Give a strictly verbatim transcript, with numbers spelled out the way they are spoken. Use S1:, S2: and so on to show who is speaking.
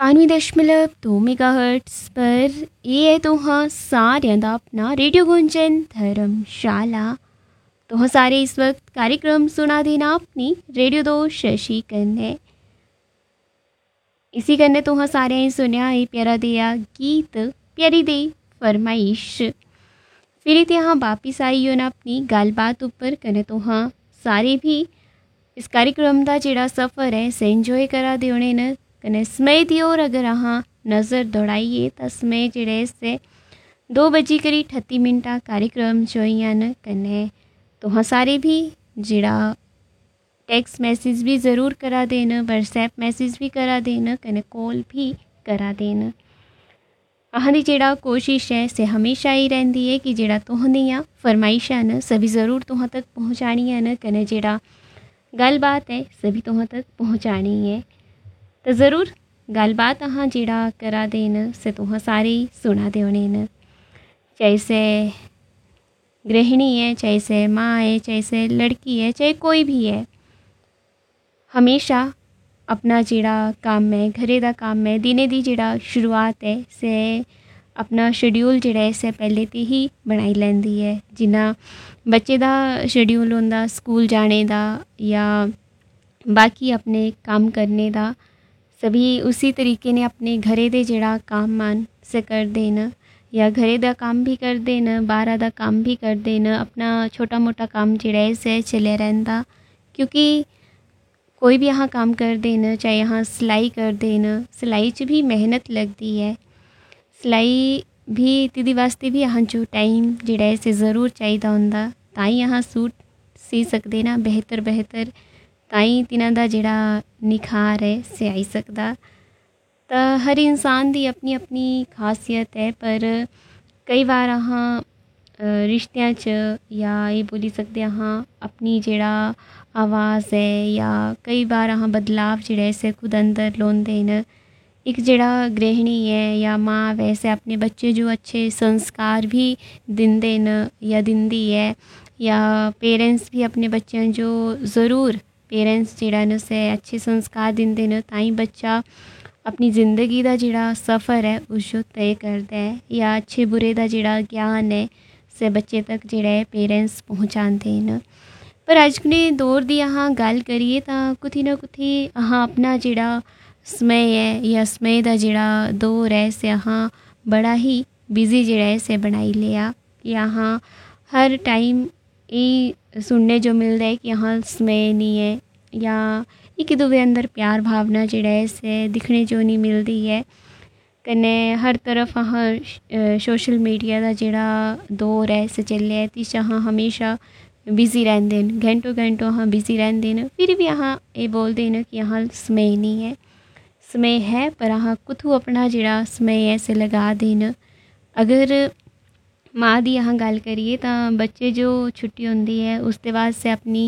S1: इक्यानवे दशमलव दो मेगाहर्ट्ज़ पर ये है तुहां सारियां दा अपना रेडियो गुंजन धर्मशाला। तुहां सारे इस वक्त कार्यक्रम सुना देना अपनी रेडियो दो शशि कन्नै। इसी कन्नै तुहां सारे सुनिया ये प्यारा देआ गीत प्यारी दे फरमाइश। फिर इत्थे अहां वापिस आई होना अपनी गलबात उप्पर कन्नै तुहां सारे भी इस कार्यक्रम का जिहड़ा सफ़र है इसे इंजॉय करा दे होने न। कन्नै समय दी ओर अगर अहाँ नज़र दौड़ाइए तो समय जेह्ड़े से दो बजी करी अठत्ती मिनटा कार्यक्रम जोइयां न। कन्नै तुहां सारे भी जेह्ड़ा टेक्स्ट मैसेज भी ज़रूर करा देन, व्हाट्सएप मैसेज भी करा देन, कन्नै कॉल भी करा देन। अहां दी जेह्ड़ा कोशिश है से हमेशा ही रहंदी है कि जेह्ड़ा तुहां दियां फरमाइशां न सभी ज़रूर तुहां तक पहुँचानियां न। कन्नै जेह्ड़ा गलबात है सभी तुहां तक पहुँचानी है। तो ज़रूर गलबात अहाँ जेड़ा करा देन से तुहां सारे सुना दे होने न। चाहे से गृहिणी है, चाहे से माँ है, चाहे से लड़की है, चाहे कोई भी है, हमेशा अपना जेड़ा काम है घरे दा काम है दिने दी जेड़ा शुरुआत है से अपना शेड्यूल जेड़ा है से पहले ते ही बनाई लैंदी है। जिन्ना बच्चे दा शेड्यूल होंदा स्कूल जाने दा या बाकी अपने काम करने दा, सभी उसी तरीके ने अपने घरे दे जेड़ा काम मान से कर देन या घरे दा काम भी कर देन, बाहर दा काम भी कर देन, अपना छोटा मोटा काम जेड़ा है से चले रहंदा। क्योंकि कोई भी यहाँ काम कर देन, चाहे यहाँ सिलाई कर देन, सिलाई च भी मेहनत लगती है। सिलाई भी तिदी वास्ते भी यहाँ जो टाइम जेड़ा है से ज़रूर चाहिदा होंदा ताई यहाँ सूट सी सकते ना बेहतर बेहतर ताई तिन्हां दा जेड़ा निखार है से आई सकदा। तो हर इंसान दी अपनी अपनी खासियत है, पर कई बार अहाँ रिश्तियां च या ये बोली सकते अहाँ अपनी जेड़ा आवाज़ है या कई बार अहाँ बदलाव जेड़े से खुद अंदर लोंदे न। एक जेड़ा गृहिणी है या माँ वैसे अपने बच्चे जो अच्छे संस्कार भी दिंदे न या दिंदी है, या पेरेंट्स भी अपने बच्चों जो ज़रूर पेरेंट्स जेड़ा न से अच्छे संस्कार दिंदे न ताई बच्चा अपनी ज़िंदगी का जेड़ा सफ़र है उस जो तय करता है, या अच्छे बुरे का जेड़ा ज्ञान है से बच्चे तक जेड़ा है पेरेंट्स पहुँचाते न। पर अजकले दौर की अहाँ गल करिए तो कुथी ना कुथी अहाँ अपना जेड़ा समय है या समय का जेड़ा दौर है से अहाँ बड़ा ही बिजी जेड़ा है से बनाई लिया कि अहाँ हर टाइम ये सुनने जो मिलता है कि यहाँ समय नहीं है या एक दूसरे अंदर प्यार भावना जेड़ा है से दिखने जो नहीं मिलती है। कन्नै हर तरफ अहाँ सोशल मीडिया का जेड़ा दौर है से चलिया है तिस अहाँ हमेशा बिजी रहंदे न, घंटों घंटों अहाँ बिजी रहंदे न, फिर भी अहाँ ये बोलते न कि यहाँ समय नहीं है। समय है पर अहाँ कुथू अपना जेड़ा समय है से लगा देन। अगर माँ दी अहाँ गल करिए तो बच्चे जो छुट्टी होंदी है उसके बाद से अपनी